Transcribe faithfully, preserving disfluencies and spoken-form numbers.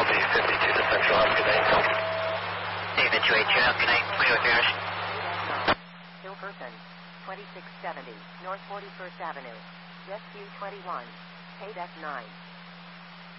Albany fifty-two to Central. Have a good night. David two eight zero, good night. Clear with yours. Hilperton, twenty-six seventy, North forty-first Avenue. Jet Q twenty-one, K D E C nine.